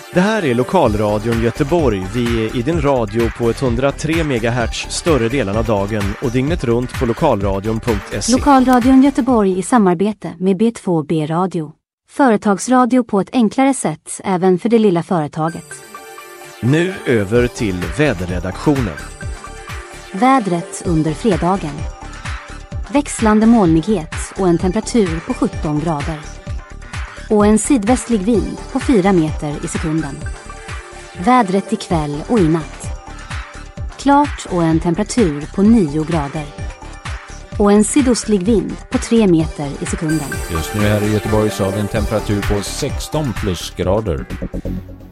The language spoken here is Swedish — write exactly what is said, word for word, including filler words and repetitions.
Det här är Lokalradion Göteborg. Vi är i din radio på etthundratre megahertz större delen av dagen och dygnet runt på lokalradion punkt se. Lokalradion Göteborg i samarbete med B två B Radio. Företagsradio på ett enklare sätt även för det lilla företaget. Nu över till väderredaktionen. Vädret under fredagen. Växlande molnighet och en temperatur på sjutton grader. Och en sydvästlig vind på fyra meter i sekunden. Vädret ikväll och i natt. Klart och en temperatur på nio grader. Och en sydostlig vind på tre meter i sekunden. Just nu här i Göteborg så har vi en temperatur på sexton plusgrader.